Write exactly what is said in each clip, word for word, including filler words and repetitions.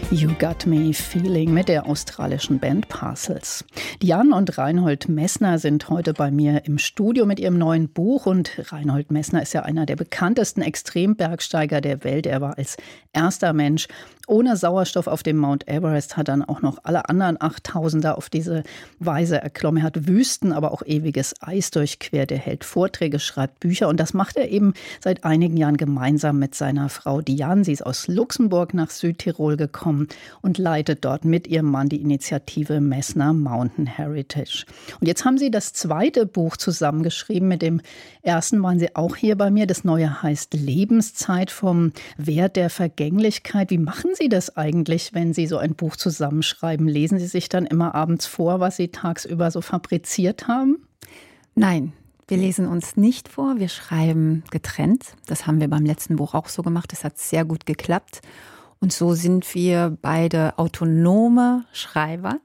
You Got Me Feeling mit der australischen Band Parcels. Diane und Reinhold Messner sind heute bei mir im Studio mit ihrem neuen Buch. Und Reinhold Messner ist ja einer der bekanntesten Extrembergsteiger der Welt. Er war als erster Mensch ohne Sauerstoff auf dem Mount Everest, hat dann auch noch alle anderen Achttausender auf diese Weise erklommen. Er hat Wüsten, aber auch ewiges Eis durchquert. Er hält Vorträge, schreibt Bücher und das macht er eben seit einigen Jahren gemeinsam mit seiner Frau Diane. Sie ist aus Luxemburg nach Südtirol gekommen und leitet dort mit ihrem Mann die Initiative Messner Mountain Heritage. Und jetzt haben sie das zweite Buch zusammengeschrieben. Mit dem ersten waren sie auch hier bei mir. Das neue heißt Lebenszeit, vom Wert der Vergänglichkeit. Wie machen Sie das eigentlich, wenn Sie so ein Buch zusammenschreiben? Lesen Sie sich dann immer abends vor, was Sie tagsüber so fabriziert haben? Nein, wir lesen uns nicht vor. Wir schreiben getrennt. Das haben wir beim letzten Buch auch so gemacht. Das hat sehr gut geklappt. Und so sind wir beide autonome Schreiber.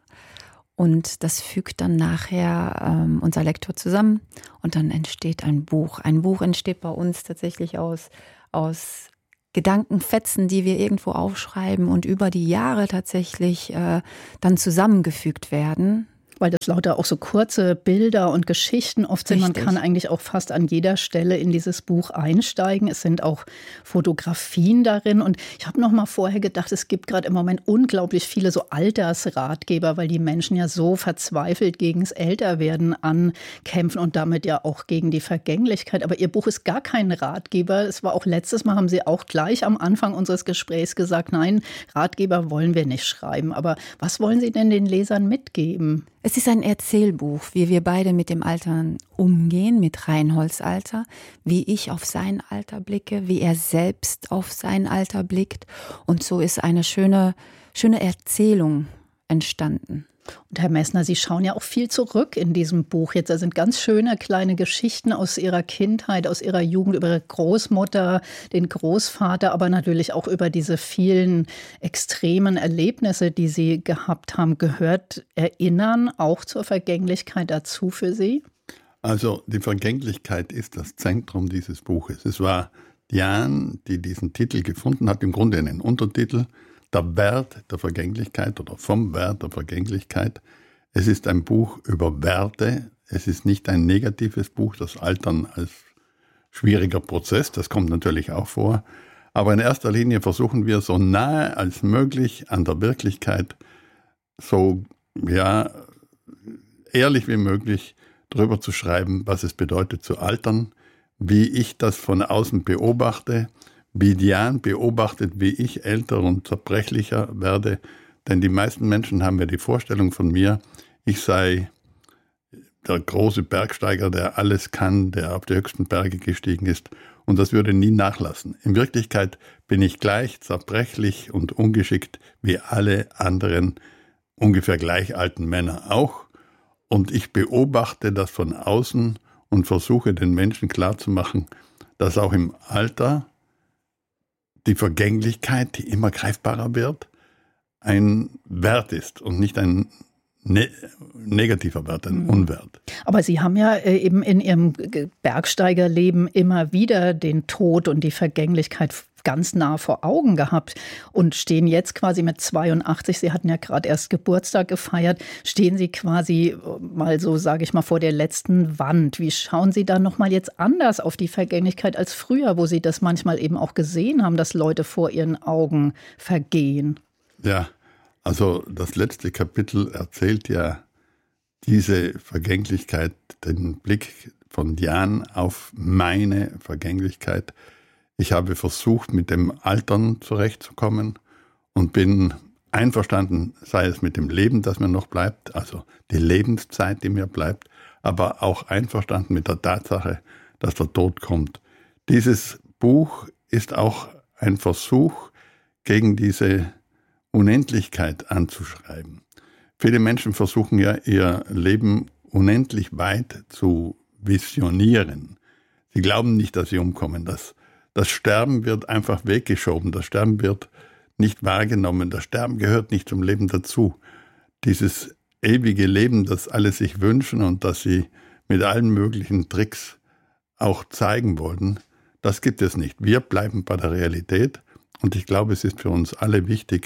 Und das fügt dann nachher ähm, unser Lektor zusammen. Und dann entsteht ein Buch. Ein Buch entsteht bei uns tatsächlich aus, aus Gedankenfetzen, die wir irgendwo aufschreiben und über die Jahre tatsächlich äh, dann zusammengefügt werden. Weil das lauter auch so kurze Bilder und Geschichten oft sind. Richtig. Man kann eigentlich auch fast an jeder Stelle in dieses Buch einsteigen. Es sind auch Fotografien darin. Und ich habe noch mal vorher gedacht, es gibt gerade im Moment unglaublich viele so Altersratgeber, weil die Menschen ja so verzweifelt gegen das Älterwerden ankämpfen und damit ja auch gegen die Vergänglichkeit. Aber Ihr Buch ist gar kein Ratgeber. Es war auch letztes Mal, haben Sie auch gleich am Anfang unseres Gesprächs gesagt, nein, Ratgeber wollen wir nicht schreiben. Aber was wollen Sie denn den Lesern mitgeben? Es ist ein Erzählbuch, wie wir beide mit dem Alter umgehen, mit Reinholds Alter, wie ich auf sein Alter blicke, wie er selbst auf sein Alter blickt. Und so ist eine schöne, schöne Erzählung entstanden. Und Herr Messner, Sie schauen ja auch viel zurück in diesem Buch. Jetzt da sind ganz schöne kleine Geschichten aus Ihrer Kindheit, aus Ihrer Jugend, über Ihre Großmutter, den Großvater, aber natürlich auch über diese vielen extremen Erlebnisse, die Sie gehabt haben. Gehört Erinnern auch zur Vergänglichkeit dazu für Sie? Also die Vergänglichkeit ist das Zentrum dieses Buches. Es war Diane, die diesen Titel gefunden hat, im Grunde einen Untertitel, Der Wert der Vergänglichkeit oder vom Wert der Vergänglichkeit. Es ist ein Buch über Werte. Es ist nicht ein negatives Buch, das Altern als schwieriger Prozess, das kommt natürlich auch vor. Aber in erster Linie versuchen wir so nahe als möglich an der Wirklichkeit, so ja, ehrlich wie möglich darüber zu schreiben, was es bedeutet zu altern, wie ich das von außen beobachte, wie Diane beobachtet, wie ich älter und zerbrechlicher werde. Denn die meisten Menschen haben ja die Vorstellung von mir, ich sei der große Bergsteiger, der alles kann, der auf die höchsten Berge gestiegen ist. Und das würde nie nachlassen. In Wirklichkeit bin ich gleich zerbrechlich und ungeschickt wie alle anderen ungefähr gleich alten Männer auch. Und ich beobachte das von außen und versuche den Menschen klarzumachen, dass auch im Alter die Vergänglichkeit, die immer greifbarer wird, ein Wert ist und nicht ein ne- negativer Wert, ein Unwert. Aber Sie haben ja eben in Ihrem Bergsteigerleben immer wieder den Tod und die Vergänglichkeit ganz nah vor Augen gehabt und stehen jetzt quasi mit zweiundachtzig, Sie hatten ja gerade erst Geburtstag gefeiert, stehen Sie quasi mal so, sage ich mal, vor der letzten Wand. Wie schauen Sie da nochmal jetzt anders auf die Vergänglichkeit als früher, wo Sie das manchmal eben auch gesehen haben, dass Leute vor Ihren Augen vergehen? Ja, also das letzte Kapitel erzählt ja diese Vergänglichkeit, den Blick von Diane auf meine Vergänglichkeit. Ich habe versucht, mit dem Altern zurechtzukommen und bin einverstanden, sei es mit dem Leben, das mir noch bleibt, also die Lebenszeit, die mir bleibt, aber auch einverstanden mit der Tatsache, dass der Tod kommt. Dieses Buch ist auch ein Versuch, gegen diese Unendlichkeit anzuschreiben. Viele Menschen versuchen ja, ihr Leben unendlich weit zu visionieren. Sie glauben nicht, dass sie umkommen. Das, das Sterben wird einfach weggeschoben. Das Sterben wird nicht wahrgenommen. Das Sterben gehört nicht zum Leben dazu. Dieses ewige Leben, das alle sich wünschen und das sie mit allen möglichen Tricks auch zeigen wollten, das gibt es nicht. Wir bleiben bei der Realität und ich glaube, es ist für uns alle wichtig,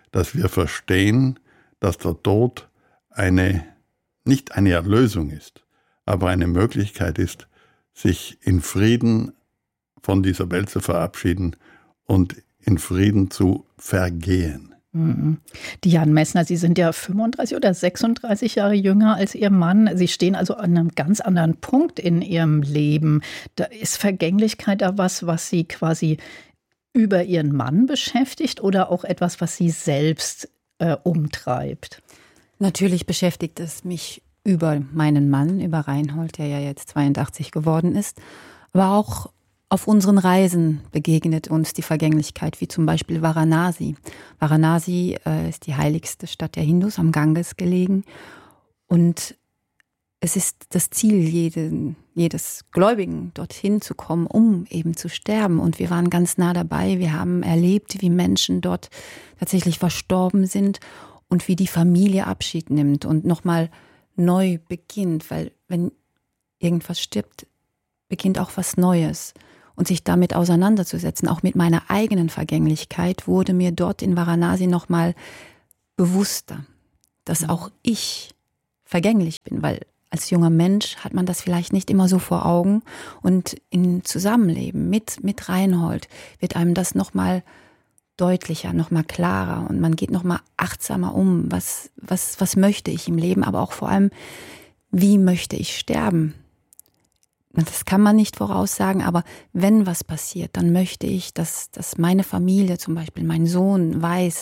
dass wir verstehen, dass der Tod eine, nicht eine Erlösung ist, aber eine Möglichkeit ist, sich in Frieden von dieser Welt zu verabschieden und in Frieden zu vergehen. Mhm. Diane Messner, Sie sind ja fünfunddreißig oder sechsunddreißig Jahre jünger als Ihr Mann. Sie stehen also an einem ganz anderen Punkt in Ihrem Leben. Da ist Vergänglichkeit da was, was Sie quasi über Ihren Mann beschäftigt oder auch etwas, was Sie selbst äh, umtreibt? Natürlich beschäftigt es mich über meinen Mann, über Reinhold, der ja jetzt zweiundachtzig geworden ist, aber auch auf unseren Reisen begegnet uns die Vergänglichkeit, wie zum Beispiel Varanasi. Varanasi äh, ist die heiligste Stadt der Hindus, am Ganges gelegen. Und es ist das Ziel jeden, jedes Gläubigen, dorthin zu kommen, um eben zu sterben. Und wir waren ganz nah dabei. Wir haben erlebt, wie Menschen dort tatsächlich verstorben sind und wie die Familie Abschied nimmt und nochmal neu beginnt. Weil wenn irgendwas stirbt, beginnt auch was Neues. Und sich damit auseinanderzusetzen, auch mit meiner eigenen Vergänglichkeit, wurde mir dort in Varanasi nochmal bewusster, dass auch ich vergänglich bin, weil als junger Mensch hat man das vielleicht nicht immer so vor Augen und im Zusammenleben mit, mit Reinhold wird einem das nochmal deutlicher, nochmal klarer und man geht nochmal achtsamer um, was, was, was möchte ich im Leben, aber auch vor allem, wie möchte ich sterben? Das kann man nicht voraussagen, aber wenn was passiert, dann möchte ich, dass, dass meine Familie, zum Beispiel mein Sohn, weiß,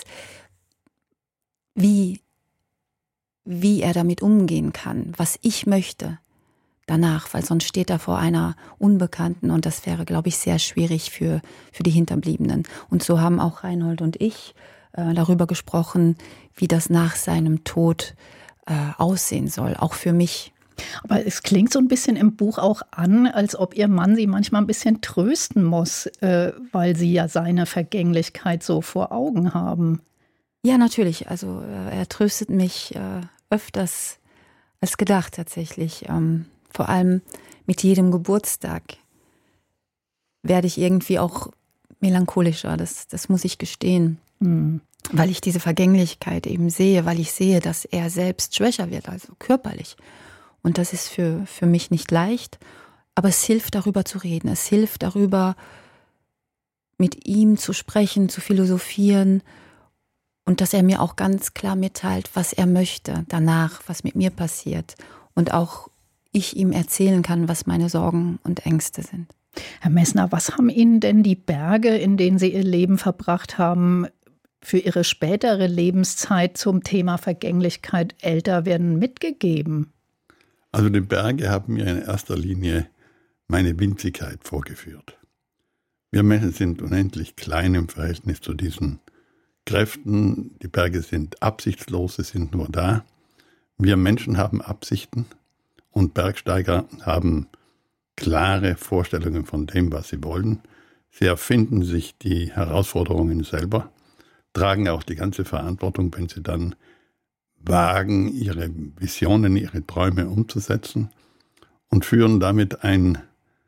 wie, wie er damit umgehen kann, was ich möchte danach, weil sonst steht er vor einer Unbekannten und das wäre, glaube ich, sehr schwierig für, für die Hinterbliebenen. Und so haben auch Reinhold und ich äh, darüber gesprochen, wie das nach seinem Tod äh, aussehen soll, auch für mich. Aber es klingt so ein bisschen im Buch auch an, als ob Ihr Mann Sie manchmal ein bisschen trösten muss, äh, weil Sie ja seine Vergänglichkeit so vor Augen haben. Ja, natürlich. Also äh, er tröstet mich äh, öfters als gedacht tatsächlich. Ähm, vor allem mit jedem Geburtstag werde ich irgendwie auch melancholischer, das, das muss ich gestehen. Mhm. Weil ich diese Vergänglichkeit eben sehe, weil ich sehe, dass er selbst schwächer wird, also körperlich. Und das ist für, für mich nicht leicht, aber es hilft, darüber zu reden. Es hilft, darüber mit ihm zu sprechen, zu philosophieren und dass er mir auch ganz klar mitteilt, was er möchte danach, was mit mir passiert. Und auch ich ihm erzählen kann, was meine Sorgen und Ängste sind. Herr Messner, was haben Ihnen denn die Berge, in denen Sie Ihr Leben verbracht haben, für Ihre spätere Lebenszeit zum Thema Vergänglichkeit, Älterwerden mitgegeben? Also die Berge haben mir in erster Linie meine Winzigkeit vorgeführt. Wir Menschen sind unendlich klein im Verhältnis zu diesen Kräften. Die Berge sind absichtslos, sie sind nur da. Wir Menschen haben Absichten und Bergsteiger haben klare Vorstellungen von dem, was sie wollen. Sie erfinden sich die Herausforderungen selber, tragen auch die ganze Verantwortung, wenn sie dann wagen, ihre Visionen, ihre Träume umzusetzen und führen damit ein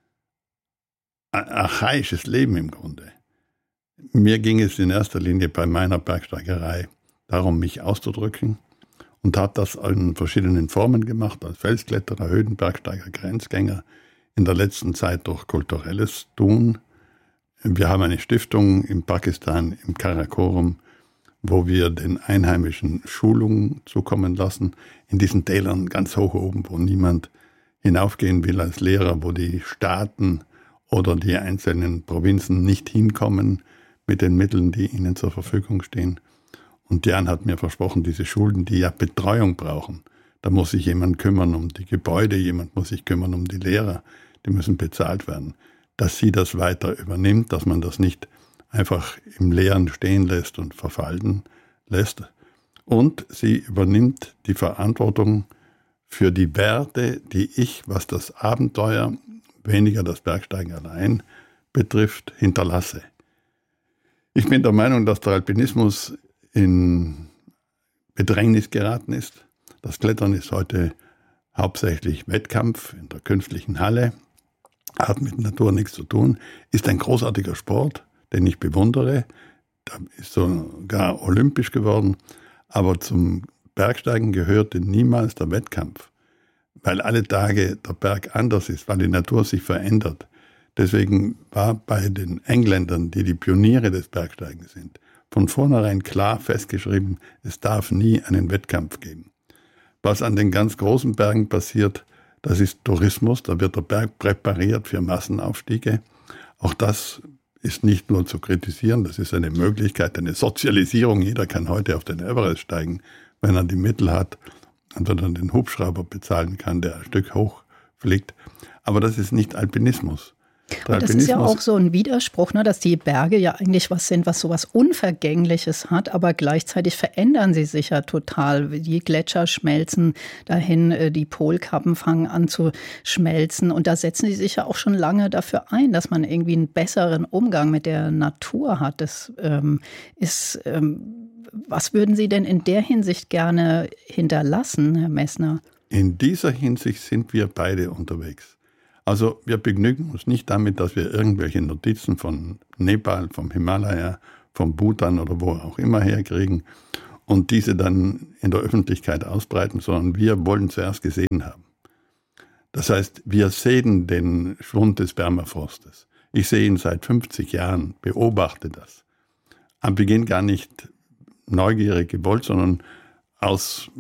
archaisches Leben im Grunde. Mir ging es in erster Linie bei meiner Bergsteigerei darum, mich auszudrücken und habe das in verschiedenen Formen gemacht, als Felskletterer, Höhenbergsteiger, Grenzgänger, in der letzten Zeit durch kulturelles Tun. Wir haben eine Stiftung in Pakistan, im Karakorum, wo wir den Einheimischen Schulungen zukommen lassen, in diesen Tälern ganz hoch oben, wo niemand hinaufgehen will als Lehrer, wo die Staaten oder die einzelnen Provinzen nicht hinkommen mit den Mitteln, die ihnen zur Verfügung stehen. Und Diane hat mir versprochen, diese Schulen, die ja Betreuung brauchen, da muss sich jemand kümmern um die Gebäude, jemand muss sich kümmern um die Lehrer, die müssen bezahlt werden, dass sie das weiter übernimmt, dass man das nicht einfach im Leeren stehen lässt und verfallen lässt. Und sie übernimmt die Verantwortung für die Werte, die ich, was das Abenteuer, weniger das Bergsteigen allein betrifft, hinterlasse. Ich bin der Meinung, dass der Alpinismus in Bedrängnis geraten ist. Das Klettern ist heute hauptsächlich Wettkampf in der künstlichen Halle, hat mit Natur nichts zu tun, ist ein großartiger Sport, den ich bewundere, da ist sogar olympisch geworden, aber zum Bergsteigen gehörte niemals der Wettkampf, weil alle Tage der Berg anders ist, weil die Natur sich verändert. Deswegen war bei den Engländern, die die Pioniere des Bergsteigens sind, von vornherein klar festgeschrieben, es darf nie einen Wettkampf geben. Was an den ganz großen Bergen passiert, das ist Tourismus, da wird der Berg präpariert für Massenaufstiege. Auch das ist nicht nur zu kritisieren, das ist eine Möglichkeit, eine Sozialisierung. Jeder kann heute auf den Everest steigen, wenn er die Mittel hat und wenn er den Hubschrauber bezahlen kann, der ein Stück hoch fliegt. Aber das ist nicht Alpinismus. Und das ist ja auch so ein Widerspruch, ne, dass die Berge ja eigentlich was sind, was so was Unvergängliches hat, aber gleichzeitig verändern sie sich ja total. Die Gletscher schmelzen dahin, die Polkappen fangen an zu schmelzen und da setzen sie sich ja auch schon lange dafür ein, dass man irgendwie einen besseren Umgang mit der Natur hat. Das ähm, ist, ähm, was würden Sie denn in der Hinsicht gerne hinterlassen, Herr Messner? In dieser Hinsicht sind wir beide unterwegs. Also wir begnügen uns nicht damit, dass wir irgendwelche Notizen von Nepal, vom Himalaya, vom Bhutan oder wo auch immer herkriegen und diese dann in der Öffentlichkeit ausbreiten, sondern wir wollen zuerst gesehen haben. Das heißt, wir sehen den Schwund des Permafrostes. Ich sehe ihn seit fünfzig Jahren, beobachte das. Am Beginn gar nicht neugierig gewollt, sondern aus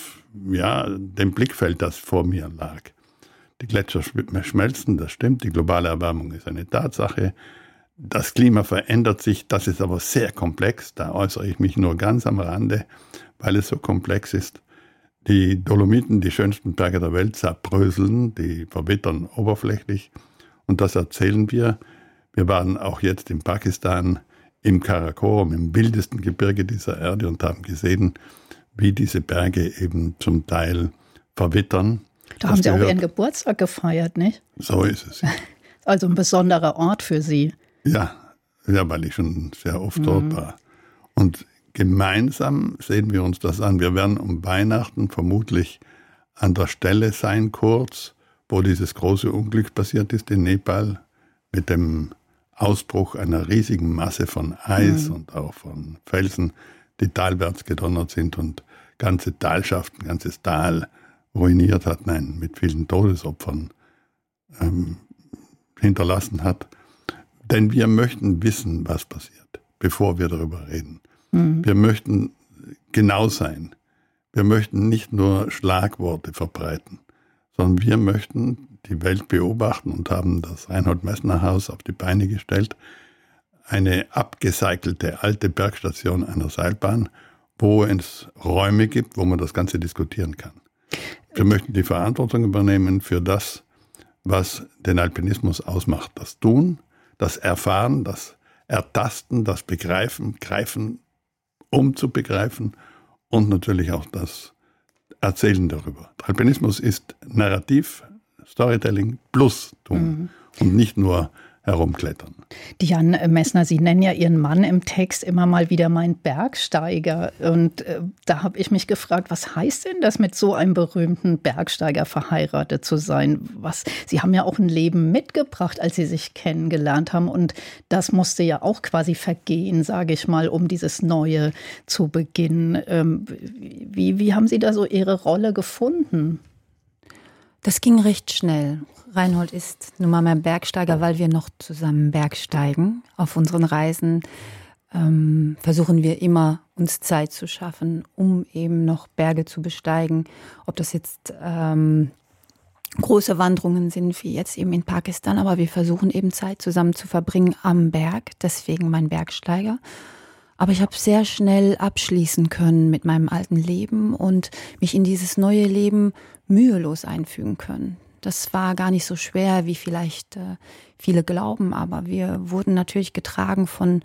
ja, dem Blickfeld, das vor mir lag. Die Gletscher schmelzen, das stimmt. Die globale Erwärmung ist eine Tatsache. Das Klima verändert sich, das ist aber sehr komplex. Da äußere ich mich nur ganz am Rande, weil es so komplex ist. Die Dolomiten, die schönsten Berge der Welt, zerbröseln, die verwittern oberflächlich. Und das erzählen wir. Wir waren auch jetzt in Pakistan im Karakorum, im wildesten Gebirge dieser Erde und haben gesehen, wie diese Berge eben zum Teil verwittern. Da haben Sie auch Ihren Geburtstag gefeiert, nicht? So ist es. Also ein besonderer Ort für Sie. Ja, ja, weil ich schon sehr oft mhm. dort war. Und gemeinsam sehen wir uns das an. Wir werden um Weihnachten vermutlich an der Stelle sein, kurz, wo dieses große Unglück passiert ist in Nepal, mit dem Ausbruch einer riesigen Masse von Eis mhm. und auch von Felsen, die talwärts gedonnert sind und ganze Talschaften, ganzes Tal ruiniert hat, nein, mit vielen Todesopfern ähm, hinterlassen hat. Denn wir möchten wissen, was passiert, bevor wir darüber reden. Mhm. Wir möchten genau sein. Wir möchten nicht nur Schlagworte verbreiten, sondern wir möchten die Welt beobachten und haben das Reinhold-Messner-Haus auf die Beine gestellt. Eine abgeseigelte alte Bergstation einer Seilbahn, wo es Räume gibt, wo man das Ganze diskutieren kann. Wir möchten die Verantwortung übernehmen für das, was den Alpinismus ausmacht. Das Tun, das Erfahren, das Ertasten, das Begreifen, Greifen, um zu begreifen und natürlich auch das Erzählen darüber. Der Alpinismus ist Narrativ, Storytelling plus Tun mhm. und nicht nur herumklettern. Diane Messner, Sie nennen ja Ihren Mann im Text immer mal wieder mein Bergsteiger. Und äh, da habe ich mich gefragt, was heißt denn das, mit so einem berühmten Bergsteiger verheiratet zu sein? Was, Sie haben ja auch ein Leben mitgebracht, als Sie sich kennengelernt haben. Und das musste ja auch quasi vergehen, sage ich mal, um dieses Neue zu beginnen. Ähm, wie, wie haben Sie da so Ihre Rolle gefunden? Das ging recht schnell. Reinhold ist nun mal mein Bergsteiger, weil wir noch zusammen Bergsteigen. Auf unseren Reisen ähm, versuchen wir immer, uns Zeit zu schaffen, um eben noch Berge zu besteigen. Ob das jetzt ähm, große Wanderungen sind, wie jetzt eben in Pakistan, aber wir versuchen eben Zeit zusammen zu verbringen am Berg, deswegen mein Bergsteiger. Aber ich habe sehr schnell abschließen können mit meinem alten Leben und mich in dieses neue Leben mühelos einfügen können. Das war gar nicht so schwer, wie vielleicht äh, viele glauben, aber wir wurden natürlich getragen von,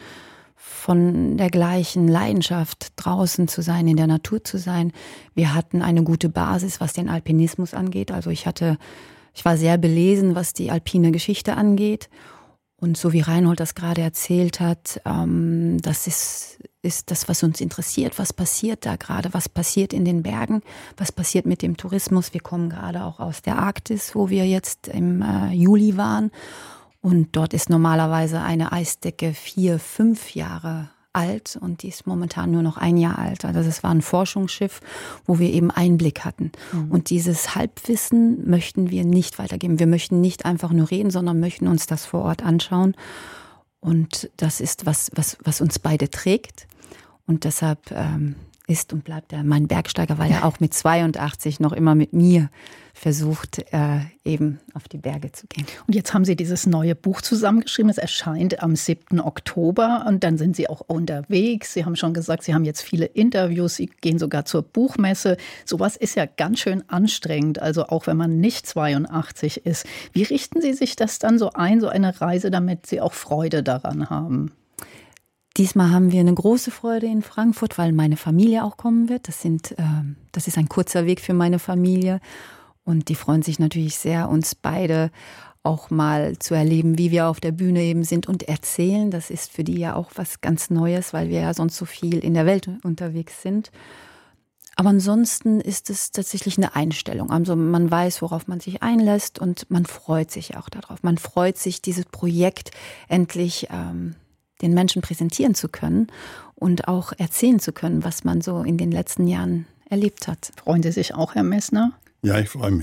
von der gleichen Leidenschaft, draußen zu sein, in der Natur zu sein. Wir hatten eine gute Basis, was den Alpinismus angeht. Also ich hatte, ich war sehr belesen, was die alpine Geschichte angeht. Und so wie Reinhold das gerade erzählt hat, ähm, das ist, ist das, was uns interessiert. Was passiert da gerade? Was passiert in den Bergen? Was passiert mit dem Tourismus? Wir kommen gerade auch aus der Arktis, wo wir jetzt im äh, Juli waren. Und dort ist normalerweise eine Eisdecke vier, fünf Jahre alt und die ist momentan nur noch ein Jahr alt. Also es war ein Forschungsschiff, wo wir eben Einblick hatten. Mhm. Und dieses Halbwissen möchten wir nicht weitergeben. Wir möchten nicht einfach nur reden, sondern möchten uns das vor Ort anschauen. Und das ist was, was, was uns beide trägt. Und deshalb ähm, ist und bleibt er mein Bergsteiger, weil er auch mit zweiundachtzig noch immer mit mir versucht, äh, eben auf die Berge zu gehen. Und jetzt haben Sie dieses neue Buch zusammengeschrieben. Es erscheint am siebten Oktober und dann sind Sie auch unterwegs. Sie haben schon gesagt, Sie haben jetzt viele Interviews. Sie gehen sogar zur Buchmesse. Sowas ist ja ganz schön anstrengend, also auch wenn man nicht zweiundachtzig ist. Wie richten Sie sich das dann so ein, so eine Reise, damit Sie auch Freude daran haben? Diesmal haben wir eine große Freude in Frankfurt, weil meine Familie auch kommen wird. Das sind, äh, das ist ein kurzer Weg für meine Familie. Und die freuen sich natürlich sehr, uns beide auch mal zu erleben, wie wir auf der Bühne eben sind und erzählen. Das ist für die ja auch was ganz Neues, weil wir ja sonst so viel in der Welt unterwegs sind. Aber ansonsten ist es tatsächlich eine Einstellung. Also man weiß, worauf man sich einlässt und man freut sich auch darauf. Man freut sich, dieses Projekt endlich ähm, den Menschen präsentieren zu können und auch erzählen zu können, was man so in den letzten Jahren erlebt hat. Freuen Sie sich auch, Herr Messner? Ja, ich freue mich.